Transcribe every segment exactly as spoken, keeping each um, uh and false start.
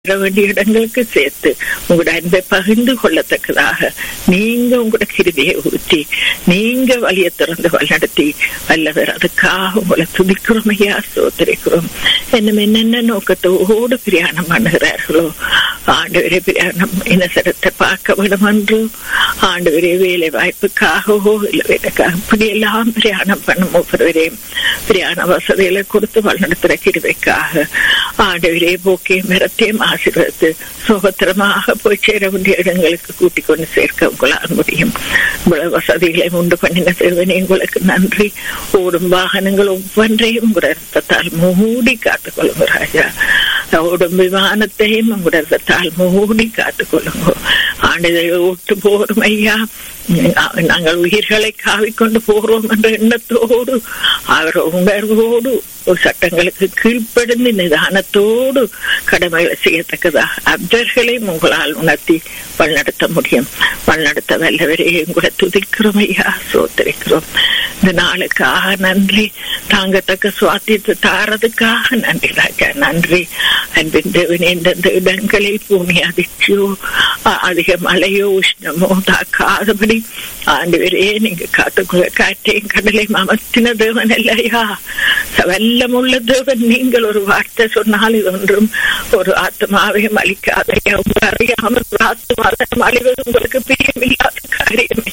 வேண்டிய இடங்களுக்கு சேர்த்து உங்களோட அன்பை பகிர்ந்து கொள்ளத்தக்கதாக நீங்க உங்களோட கிருபையை ஊற்றி நீங்க வழியை திறந்து வழிநடத்தி வல்லவர் அதுக்காக உங்களை துதிக்கிறோம் ஐயா, சோதரிக்கிறோம். இன்னும் என்னென்ன நோக்கத்தோடு பிரயாணம் பண்ணுகிறார்களோ ஆண்டவரே, பிரயாணம் இனசரத்தை பார்க்க வேணும் என்று ஆண்டவரே, வேலை வாய்ப்புக்காகவோ இல்லை வேலைக்காக இப்படியெல்லாம் பிரயாணம் பண்ணும் ஒவ்வொருவரையும் பிரயாண வசதிகளை கொடுத்து வழிநடத்துகிற கிருபைக்காக ஆண்டவரே, போக்கையும் மரத்தையும் ஆசீர்வதித்து சுபத்திரமாக போய் சேர வேண்டிய இடங்களுக்கு கூட்டிக் கொண்டு சேர்க்க உங்களால் முடியும். இவ்வளவு வசதிகளை உண்டு பண்ணின தேவனே உங்களுக்கு நன்றி. ஓடும் வாகனங்கள் ஒவ்வொன்றையும் உங்களோட ரத்தத்தால் மூடி காத்துக் கொள்ளுங்க ராஜா. ஓடும் விமானத்தையும் உங்களோட ரத்தத்தால் மூடி காத்துக் கொள்ளுங்க ஆண்டு. ஓட்டு போறோம் ஐயா, நாங்கள் உயிர்களை காவிக்கொண்டு போறோம் என்ற எண்ணத்தோடு அவர் உணர்வோடு சட்டங்களுக்கு கீழ்ப்படிந்து நிதானத்தோடு கடமைகளை செய்யத்தக்கதாக அப்தர்களையும் உங்களால் உணர்த்தி வழிநடத்த முடியும். வழிநடத்த வல்லவரே உங்களை துதிக்கிறோம் ஐயா, சோதரிக்கிறோம். இந்த நாளுக்காக நன்றி. தாங்கத்தக்க சுவாத்தியத்தை தாரதுக்காக நன்றி ராஜா, நன்றி. அன்பின் தேவனே, எந்தெந்த இடங்களில் பூமி அதிர்ச்சியோ அதிக மழையோ உஷ்ணமோ தாக்காதபடி ஆண்டவரே நீங்க காத்துக்குள்ள காற்றையும் கடலையும் அமர்த்தின தேவன் இல்லையா, வல்லமுள்ள தேவன். நீங்கள் ஒரு வார்த்தை சொன்னால் இது ஒன்றும் ஒரு ஆத்மாவையும் அளிக்காதையா. உங்க அறியாமல் ஒரு ஆத்மாவையும் அழிவது உங்களுக்கு பிரியமில்லாத காரியம்.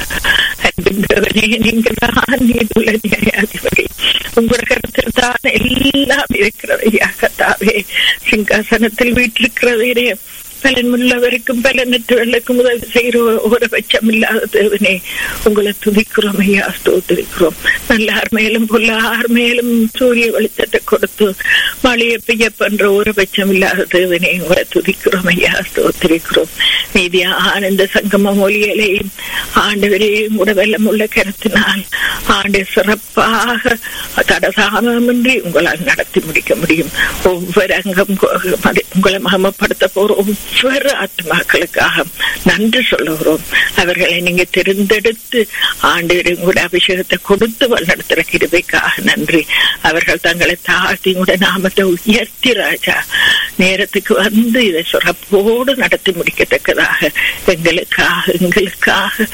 அன்பின் தேவனே, நீங்கள் தான் நீதுள்ள நியாயாதிபதி. உங்களோட கருத்தில் தான் எல்லாம் இருக்கிறதையா கர்த்தாவே. சிங்காசனத்தில் வீட்டிருக்கிறவரே, பலனுள்ளவருக்கும் பலனற்றவர்களுக்கும் உதவி செய்கிற ஒரு பட்சம் இல்லாத தேவனே உங்களை துதிக்கிறோம் ஐயா, ஸ்தோத்திரிக்கிறோம். நல்லார் மேலும் பொல்லார் மேலும் சூரிய வெளிச்சத்தை கொடுத்து மழையை பெய்ய பண்ற ஒரு பட்சம் இல்லாத தேவனே உங்களை துதிக்கிறோம் ஐயா, ஸ்தோத்திரிக்கிறோம். மீதியான இந்த சங்கம மொழிகளையும் ஆண்டவரையும் கூட வெள்ளம் உள்ள கருத்தினால் ஆண்டு சிறப்பாக தடசாமின்றி உங்களால் நடத்தி முடிக்க முடியும். ஒவ்வொரு அங்கம் உங்களை மகமப்படுத்த போற ஒவ்வொரு ஆத்மாக்களுக்காக நன்றி சொல்லுகிறோம். அவர்களை நீங்க தெரிந்தெடுத்து ஆண்டவரை கூட அபிஷேகத்தை கொடுத்து வழிநடத்துற கிருபைக்காக நன்றி. அவர்கள் தங்களை தாழ்த்தி கூட நாமத்தை உயர்த்தி ராஜா நேரத்துக்கு வந்து இதை சிறப்போடு நடத்தி முடிக்கத்தக்கதாக எங்களுக்காக எங்களுக்காக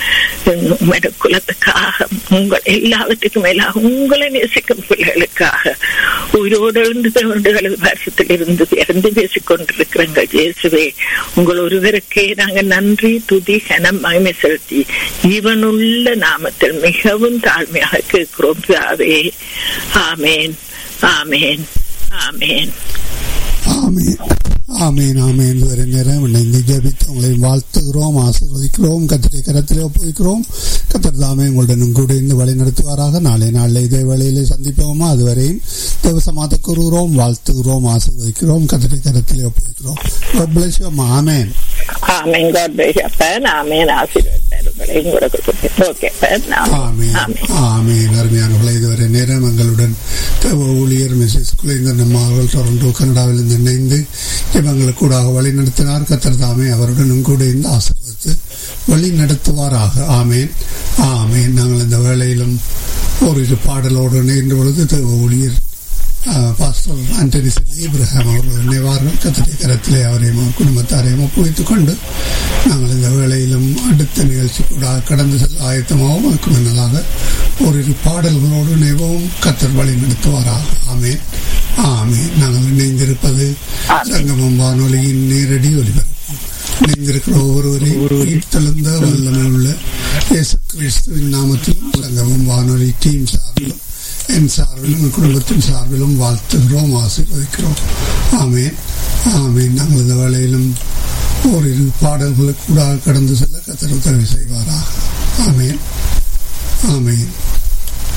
குலத்துக்காக உங்கள் எல்லாவற்றுக்கும் மேலாக உங்களை நேசிக்கும் பிள்ளைகளுக்காக உயிரோடு எழுந்து வருஷத்தில் இருந்து இறந்து பேசிக் கொண்டிருக்கிறங்க இயேசுவே, உங்கள் ஒருவருக்கே நாங்கள் நன்றி துதி கனம் மகிமை செலுத்தி ஜீவனுள்ள நாமத்தில் மிகவும் தாழ்மையாக கேட்கிறோம் பிதாவே. ஆமேன், ஆமேன், ஆமேன், ஆமேன், ஆமேன், ஆமேன். இதுவரை நேரம் இணைந்து ஜெபித்து உங்களை வாழ்த்துகிறோம், ஆசீர்வதிக்கிறோம், கர்த்தருடைய கரத்திலே ஒப்புவிக்கிறோம். கர்த்தர் தாமே உங்களுடன் கூட இருந்து வழி நடத்துவாராக. நாளை நாளில் இதே வேளையிலே சந்திப்போமா? அதுவரையும் தேவசமாத்த கூறுகிறோம், வாழ்த்துகிறோம், ஆசீர்வதிக்கிறோம், கர்த்தருடைய கரத்திலே ஒப்புவிக்கிறோம். God bless you. Amen, amen. God bless you. ஆமேன். ஆசீர்வதிக்கிறேன். ஓகே, ஆமேன், ஆமேன். அருமையானவர்களே, இதுவரை நேரம் எங்களுடன் ஊழியர் மிஸ்ஸஸ் குலேந்தன் அம்மா அவர்கள் டொரண்டோ கனடாவில் இருந்து இணைந்து இவங்களுக்கு கூட வழி நடத்தினார். கர்த்தர் தாமே அவருடன் கூட இருந்து ஆசீர்வதித்து வழி நடத்துவாராக. ஆமேன், ஆமேன். நாங்கள் இந்த வேளையிலும் ஒரு பாடலோடு இணைந்த பொழுது ஊழியர் பாஸ்டர் ஆண்டனி இப்ராஹிம் அவர்கள் நினைவார்கள். கர்த்தருடைய கரத்திலே அவரையும் குடும்பத்தாரையும் ஒப்புவித்துக் கொண்டு நாங்கள் இந்த வேளையிலும் அடுத்த நிகழ்ச்சி கூட கடந்து செல்ல ஆயத்தமாகவும் அதுக்கு முன்னதாக ஒரு பாடல்களோடு நினைவும் கர்த்தர் வழி நடத்துவாராக. ஆமேன், ஆமேன். நாங்கள் இணைந்திருப்பது சங்கமம் வானொலியின் நேரடி ஒலிபரப்பு. இணைந்திருக்கிற ஒவ்வொருவரையும் உயிர்த்தெழுந்த வல்லமை உள்ள இயேசு கிறிஸ்துவின் நாமத்திலும் சங்கமம் வானொலி டீம் சார்பிலும் என் சார்பிலும் என் குடும்பத்தின் சார்பிலும் வாழ்த்துகிறோம், ஆசீர்வதிக்கிறோம். ஆமேன், ஆமேன். நாங்கள் இந்த வேளையிலும் ஓரிரு பாடல்களுக்கு கூட கடந்து செல்ல கர்த்தர் உதவி செய்வாராக. ஆமேன், ஆமேன்.